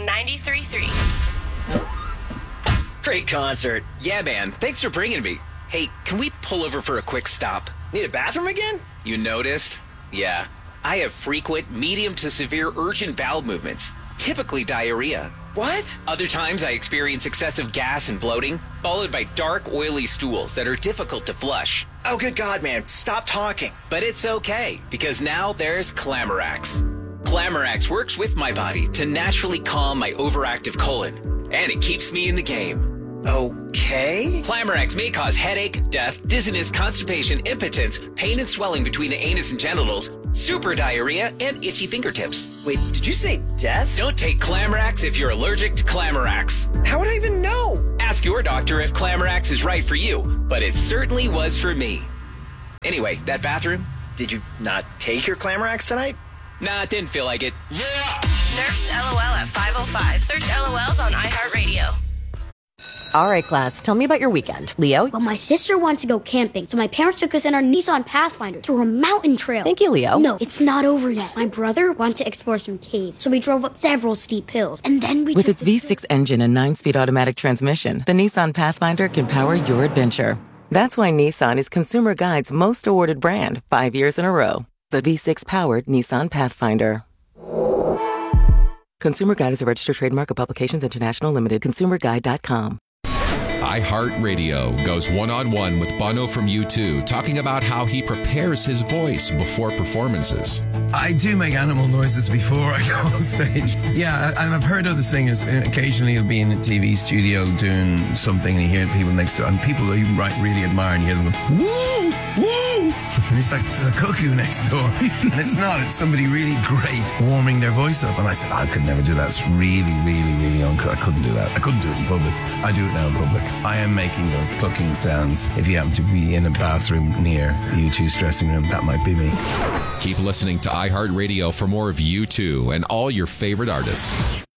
on 93.3. Great concert. Yeah, man. Thanks for bringing me. Hey, can we pull over for a quick stop? Need a bathroom again? You noticed? Yeah. I have frequent, medium to severe urgent bowel movements, typically diarrhea. What? Other times I experience excessive gas and bloating, followed by dark, oily stools that are difficult to flush. Oh, good God, man. Stop talking. But it's okay, because now there's Clamorax. Clamorax works with my body to naturally calm my overactive colon, and it keeps me in the game. Okay. Clamorax may cause headache, death, dizziness, constipation, impotence, pain and swelling between the anus and genitals, super diarrhea, and itchy fingertips. Wait, did you say death? Don't take Clamorax if you're allergic to Clamorax. How would I even know? Ask your doctor if Clamorax is right for you, but it certainly was for me. Anyway, that bathroom? Did you not take your Clamorax tonight? Nah, didn't feel like it. Yeah! Nerf's LOL at 5:05. Search LOLs on iHeartRadio. All right, class, tell me about your weekend. Leo? Well, my sister wanted to go camping, so my parents took us in our Nissan Pathfinder through a mountain trail. Thank you, Leo. No, it's not over yet. My brother wanted to explore some caves, so we drove up several steep hills, and then we With its V6 engine and 9-speed automatic transmission, the Nissan Pathfinder can power your adventure. That's why Nissan is Consumer Guide's most awarded brand 5 years in a row. The V6-powered Nissan Pathfinder. Consumer Guide is a registered trademark of Publications International Limited. ConsumerGuide.com. iHeartRadio goes one-on-one with Bono from U2, talking about how he prepares his voice before performances. I do make animal noises before I go on stage. Yeah, and I've heard other singers, occasionally you'll be in a TV studio doing something and you hear people next to it, and people that you really admire, and you hear them go, woo, woo! And it's like there's a cuckoo next door. And it's not, it's somebody really great warming their voice up. And I said, I could never do that. It's really, really, really I couldn't do that. I couldn't do it in public. I do it now in public. I am making those clucking sounds. If you happen to be in a bathroom near the U2's dressing room, that might be me. Keep listening to iHeartRadio for more of U2 and all your favorite artists.